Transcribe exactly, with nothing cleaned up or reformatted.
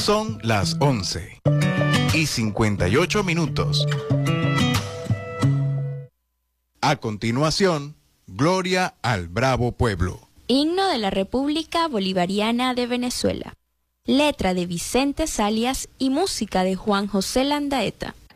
Son las once y cincuenta y ocho minutos. A continuación, Gloria al Bravo Pueblo. Himno de la República Bolivariana de Venezuela. Letra de Vicente Salias y música de Juan José Landaeta.